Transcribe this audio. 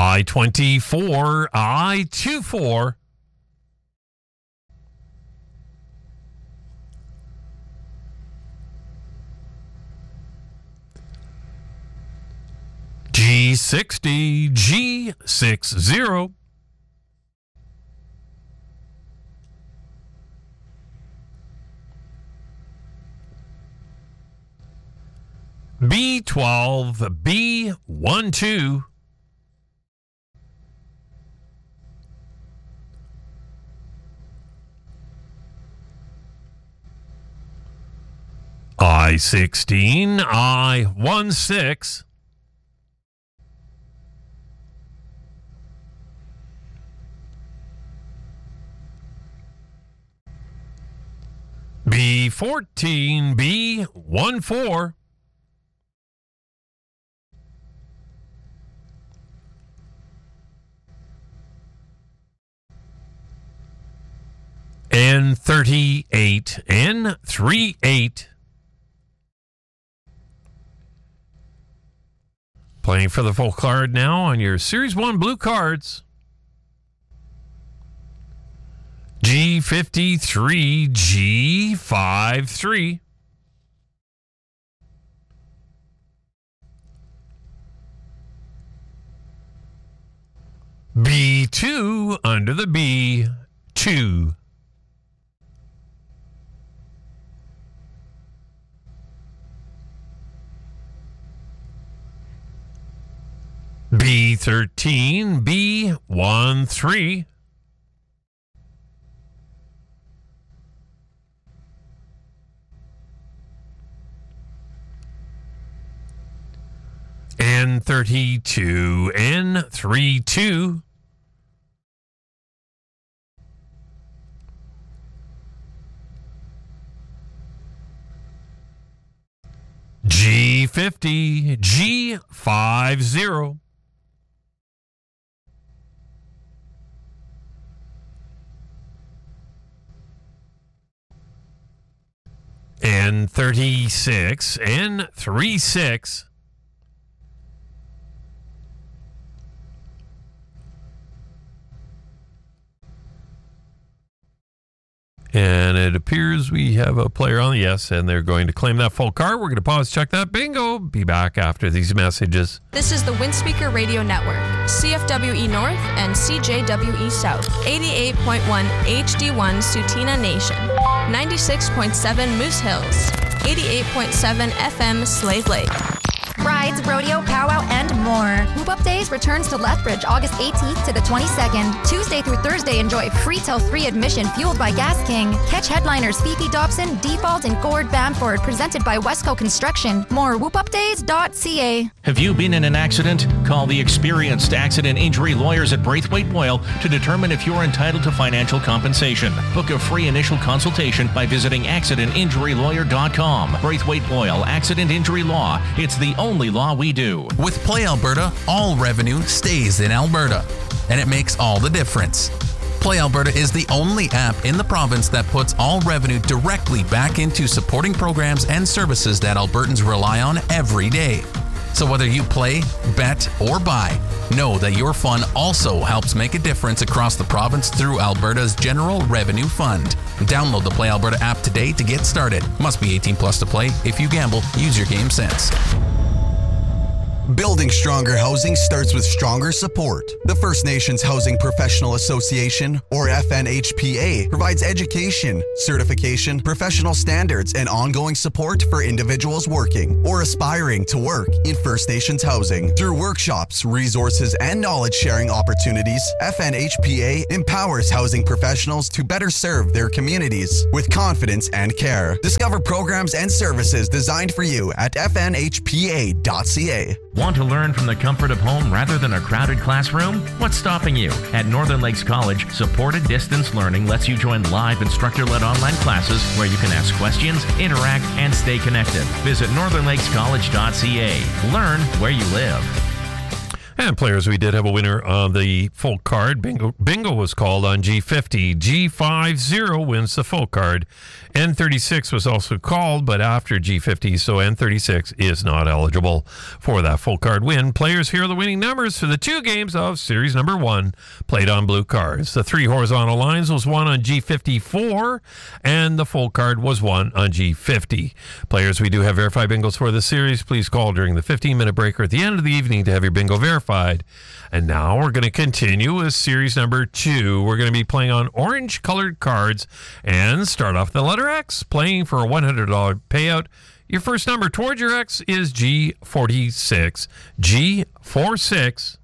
I-24, I-24. G60, G60. B12, B12. I-16, I-16. B14, B14. N38, N38. Playing for the full card now on your Series 1 blue cards. G53, G53. B2 under the B2. B13, B13. N32, N32. G50, G50. N36, N36. And it appears we have a player on the yes, and they're going to claim that full card. We're going to pause, check that. Bingo. Be back after these messages. This is the Windspeaker Radio Network, CFWE North and CJWE South, 88.1 HD1 Sutina Nation, 96.7 Moose Hills, 88.7 FM Slave Lake. Rides, rodeo, powwow, and more. Whoop Up Days returns to Lethbridge August 18th to the 22nd. Tuesday through Thursday, enjoy free till 3 admission fueled by Gas King. Catch headliners Fifi Dobson, Default, and Gord Bamford, presented by Westco Construction. More whoopupdays.ca. Have you been in an accident? Call the experienced accident injury lawyers at Braithwaite Boyle to determine if you're entitled to financial compensation. Book a free initial consultation by visiting accidentinjurylawyer.com. Braithwaite Boyle Accident Injury Law. It's the only law we do. With Play Alberta, all revenue stays in Alberta, and it makes all the difference. Play Alberta is the only app in the province that puts all revenue directly back into supporting programs and services that Albertans rely on every day. So whether you play, bet, or buy, know that your fun also helps make a difference across the province through Alberta's General Revenue Fund. Download the Play Alberta app today to get started. Must be 18 plus to play. If you gamble, use your game sense. Building stronger housing starts with stronger support. The First Nations Housing Professional Association, or FNHPA, provides education, certification, professional standards, and ongoing support for individuals working or aspiring to work in First Nations housing. Through workshops, resources, and knowledge-sharing opportunities, FNHPA empowers housing professionals to better serve their communities with confidence and care. Discover programs and services designed for you at fnhpa.ca. Want to learn from the comfort of home rather than a crowded classroom? What's stopping you? At Northern Lakes College, supported distance learning lets you join live instructor-led online classes where you can ask questions, interact, and stay connected. Visit northernlakescollege.ca. Learn where you live. And players, we did have a winner on the full card. Bingo was called on G50. G50 wins the full card. N36 was also called, but after G50, so N36 is not eligible for that full card win. Players, here are the winning numbers for the 2 games of Series number 1 played on blue cards. The 3 horizontal lines was won on G54, and the full card was won on G50. Players, we do have verified bingos for the series. Please call during the 15-minute break or at the end of the evening to have your bingo verified. And now we're going to continue with series number 2. We're going to be playing on orange-colored cards and start off the letter X, playing for a $100 payout. Your first number towards your X is G46. G46.